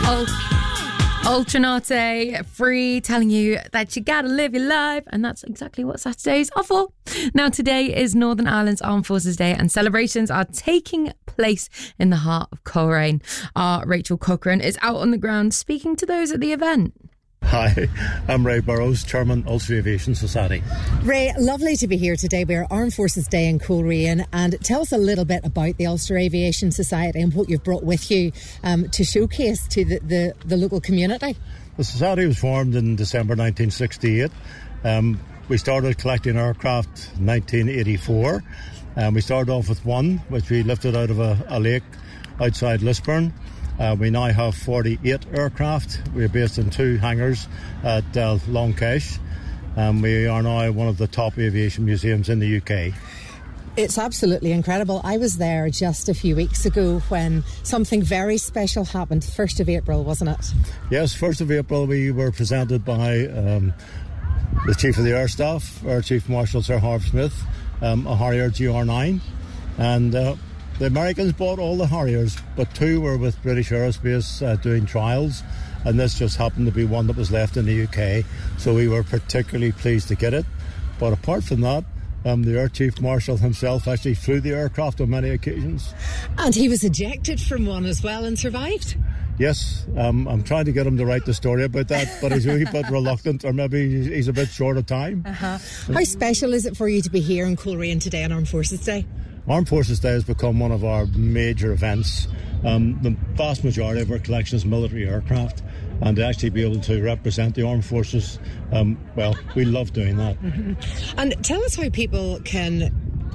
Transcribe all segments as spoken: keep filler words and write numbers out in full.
Ultranate Free, telling you that you gotta live your life, and that's exactly what Saturdays are for. Now, today is Northern Ireland's Armed Forces Day, and celebrations are taking place in the heart of Coleraine. Our Rachel Cochrane is out on the ground speaking to those at the event. Hi, I'm Ray Burrows, Chairman, Ulster Aviation Society. Ray, lovely to be here today. We're Armed Forces Day in Coleraine, and tell us a little bit about the Ulster Aviation Society and what you've brought with you um, to showcase to the, the, the local community. The Society was formed in December nineteen sixty-eight. Um, we started collecting aircraft in nineteen eighty-four. Um, we started off with one, which we lifted out of a, a lake outside Lisburn. Uh, we now have forty-eight aircraft. We're based in two hangars at uh, Longcash. Um, we are now one of the top aviation museums in the U K. It's absolutely incredible. I was there just a few weeks ago when something very special happened. first of April, wasn't it? Yes, first of April we were presented by um, the Chief of the Air Staff, our Chief Marshal Sir Harv Smith, um, a Harrier G R nine. And uh, the Americans bought all the Harriers, but two were with British Aerospace uh, doing trials, and this just happened to be one that was left in the U K, so we were particularly pleased to get it. But apart from that, um, the Air Chief Marshal himself actually flew the aircraft on many occasions. And he was ejected from one as well and survived? Yes, um, I'm trying to get him to write the story about that, but he's a wee bit reluctant, or maybe he's a bit short of time. Uh-huh. How special is it for you to be here in Coleraine today on Armed Forces Day? Armed Forces Day has become one of our major events. Um, the vast majority of our collection is military aircraft, and to actually be able to represent the Armed Forces, um, well, we love doing that. Mm-hmm. And tell us how people can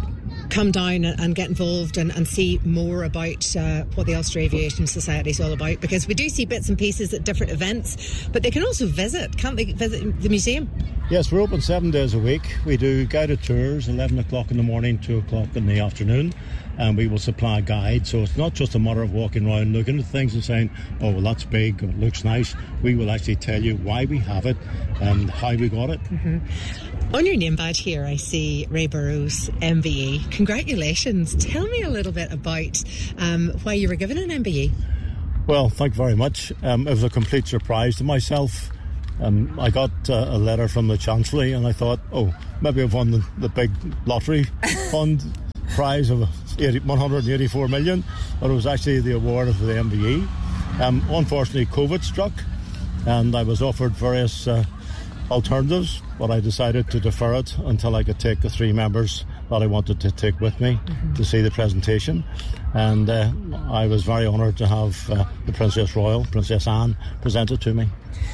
come down and get involved and, and see more about uh, what the Ulster Aviation Society is all about, because we do see bits and pieces at different events, but they can also visit, can't they, visit the museum? Yes, we're open seven days a week. We do guided tours, eleven o'clock in the morning, two o'clock in the afternoon, and we will supply guides. So it's not just a matter of walking around looking at things and saying, oh, well, that's big, or it looks nice. We will actually tell you why we have it and how we got it. Mm-hmm. On your name badge here, I see Ray Burrows, M B E. Congratulations. Tell me a little bit about um, why you were given an M B E. Well, thank you very much. Um, it was a complete surprise to myself. Um, I got uh, a letter from the Chancellery, and I thought, oh, maybe I've won the, the big lottery fund prize of one hundred eighty-four million, but it was actually the award of the M B E. Um, unfortunately, COVID struck, and I was offered various uh, alternatives, but I decided to defer it until I could take the three members that I wanted to take with me mm-hmm. to see the presentation. And uh, I was very honoured to have uh, the Princess Royal, Princess Anne, present it to me.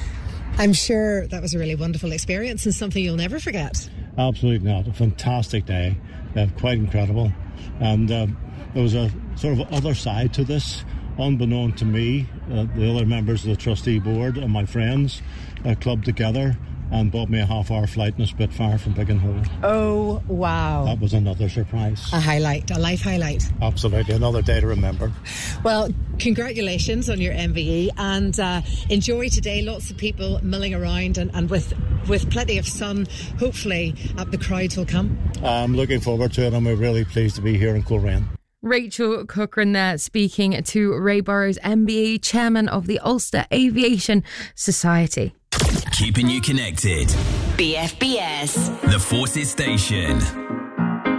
I'm sure that was a really wonderful experience and something you'll never forget. Absolutely not. A fantastic day. Uh, quite incredible. And uh, there was a sort of other side to this. Unbeknown to me, uh, the other members of the trustee board and my friends uh, clubbed together and bought me a half-hour flight in a Spitfire from Biggin-Hole. Oh, wow. That was another surprise. A highlight, a life highlight. Absolutely, another day to remember. Well, congratulations on your M B E, and uh, enjoy today. Lots of people milling around, and, and with, with plenty of sun, hopefully uh, the crowds will come. I'm looking forward to it, and we're really pleased to be here in Coleraine. Rachel Cochrane there speaking to Ray Burrows, M B E, Chairman of the Ulster Aviation Society. Keeping you connected. B F B S. The Forces Station.